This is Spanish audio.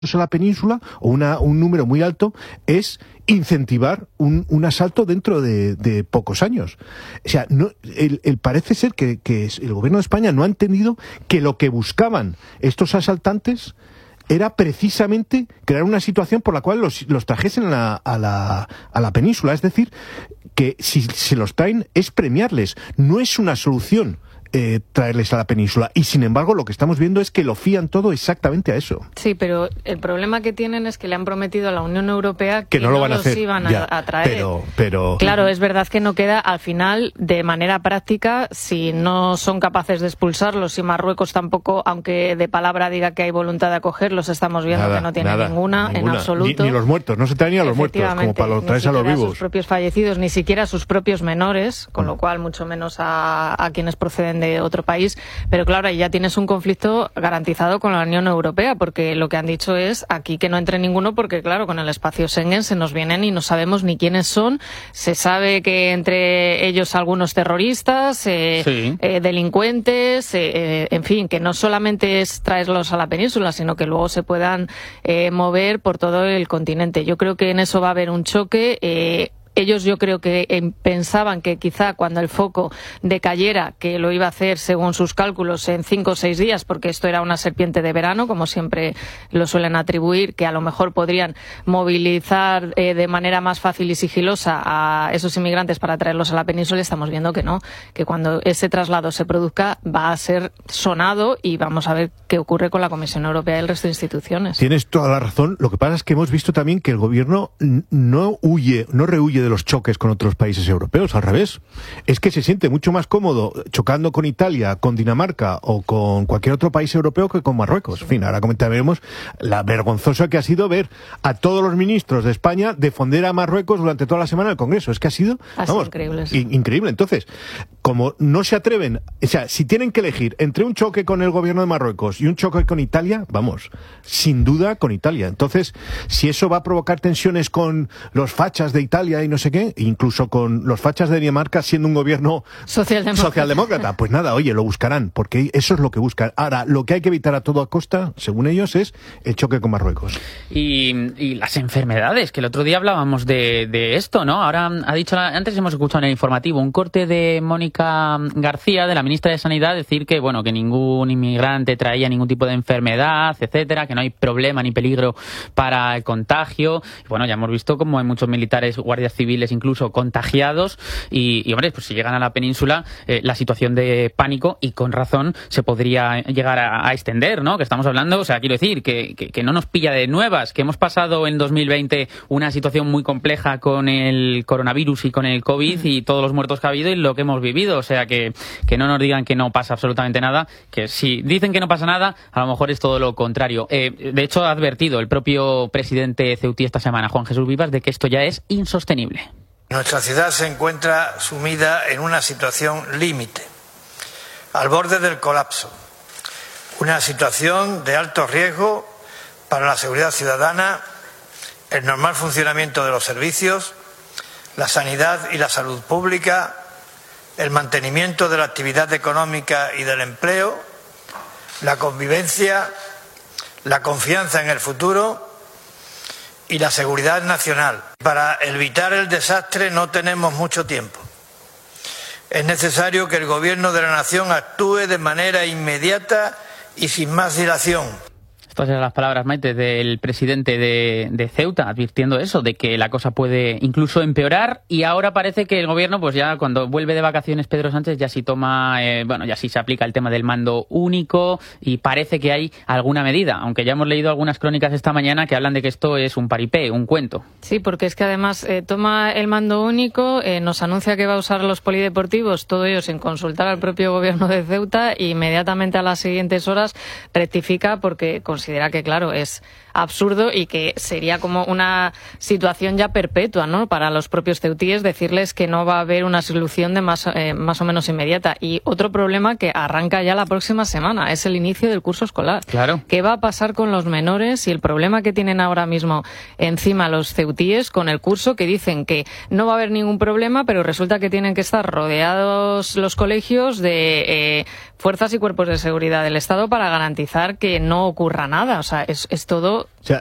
a la península, o un número muy alto, es incentivar un asalto dentro de pocos años. O sea, parece ser que el gobierno de España no ha entendido que lo que buscaban estos asaltantes era precisamente crear una situación por la cual los trajesen a la península. Es decir, que si se los traen es premiarles, no es una solución traerles a la península, y sin embargo lo que estamos viendo es que lo fían todo exactamente a eso. Sí, pero el problema que tienen es que le han prometido a la Unión Europea que no lo van a los hacer, iban a traer. Pero claro, es verdad que no queda al final de manera práctica, si no son capaces de expulsarlos, y Marruecos tampoco, aunque de palabra diga que hay voluntad de acogerlos, estamos viendo que no tiene ninguna en absoluto. Ni los muertos, no se traen ni a los muertos, como para los traerse a los vivos. Sus propios fallecidos, ni siquiera a sus propios menores, con lo cual mucho menos a quienes proceden de otro país. Pero claro, ahí ya tienes un conflicto garantizado con la Unión Europea, porque lo que han dicho es aquí que no entre ninguno, porque claro, con el espacio Schengen se nos vienen y no sabemos ni quiénes son. Se sabe que entre ellos algunos terroristas, delincuentes, en fin, que no solamente es traerlos a la península, sino que luego se puedan mover por todo el continente. Yo creo que en eso va a haber un choque. Ellos yo creo que pensaban que quizá cuando el foco decayera, que lo iba a hacer según sus cálculos en 5 o 6 días, porque esto era una serpiente de verano, como siempre lo suelen atribuir, que a lo mejor podrían movilizar de manera más fácil y sigilosa a esos inmigrantes para traerlos a la península. Estamos viendo que no, que cuando ese traslado se produzca va a ser sonado, y vamos a ver qué ocurre con la Comisión Europea y el resto de instituciones. Tienes toda la razón. Lo que pasa es que hemos visto también que el gobierno no rehuye de los choques con otros países europeos, al revés. Es que se siente mucho más cómodo chocando con Italia, con Dinamarca o con cualquier otro país europeo que con Marruecos. En fin, ahora comentaremos la vergonzosa que ha sido ver a todos los ministros de España defender a Marruecos durante toda la semana en el Congreso. Es que ha sido increíble. Increíble. Entonces, como no se atreven, o sea, si tienen que elegir entre un choque con el gobierno de Marruecos y un choque con Italia, vamos, sin duda con Italia. Entonces, si eso va a provocar tensiones con los fachas de Italia y no sé qué, incluso con los fachas de Dinamarca siendo un gobierno socialdemócrata, pues nada, oye, lo buscarán, porque eso es lo que buscan. Ahora, lo que hay que evitar a toda costa, según ellos, es el choque con Marruecos. Y las enfermedades, que el otro día hablábamos de esto, ¿no? Ahora ha dicho, antes hemos escuchado en el informativo un corte de Mónica García, de la ministra de Sanidad, decir que, bueno, que ningún inmigrante traía ningún tipo de enfermedad, etcétera, que no hay problema ni peligro para el contagio. Y bueno, ya hemos visto como hay muchos militares, guardias civiles incluso contagiados, y hombre, pues si llegan a la península, la situación de pánico, y con razón, se podría llegar a extender, ¿no? Que estamos hablando, o sea, quiero decir, que no nos pilla de nuevas, que hemos pasado en 2020 una situación muy compleja con el coronavirus y con el COVID y todos los muertos que ha habido y lo que hemos vivido, o sea, que no nos digan que no pasa absolutamente nada, que si dicen que no pasa nada, a lo mejor es todo lo contrario. De hecho, ha advertido el propio presidente ceutí esta semana, Juan Jesús Vivas, de que esto ya es insostenible. Nuestra ciudad se encuentra sumida en una situación límite, al borde del colapso, una situación de alto riesgo para la seguridad ciudadana, el normal funcionamiento de los servicios, la sanidad y la salud pública, el mantenimiento de la actividad económica y del empleo, la convivencia, la confianza en el futuro y la seguridad nacional. Para evitar el desastre no tenemos mucho tiempo. Es necesario que el Gobierno de la Nación actúe de manera inmediata y sin más dilación. Estas eran las palabras, Maite, del presidente de Ceuta, advirtiendo eso, de que la cosa puede incluso empeorar, y ahora parece que el gobierno, pues ya cuando vuelve de vacaciones Pedro Sánchez, ya sí toma, ya sí se aplica el tema del mando único, y parece que hay alguna medida, aunque ya hemos leído algunas crónicas esta mañana que hablan de que esto es un paripé, un cuento. Sí, porque es que además toma el mando único, nos anuncia que va a usar los polideportivos, todo ello sin consultar al propio gobierno de Ceuta, y inmediatamente a las siguientes horas rectifica porque considera que, claro, es absurdo y que sería como una situación ya perpetua, ¿no?, para los propios ceutíes, decirles que no va a haber una solución de más o menos inmediata. Y otro problema que arranca ya la próxima semana es el inicio del curso escolar. Claro. ¿Qué va a pasar con los menores y el problema que tienen ahora mismo encima los ceutíes con el curso, que dicen que no va a haber ningún problema, pero resulta que tienen que estar rodeados los colegios de fuerzas y cuerpos de seguridad del Estado para garantizar que no ocurra nada. O sea, es todo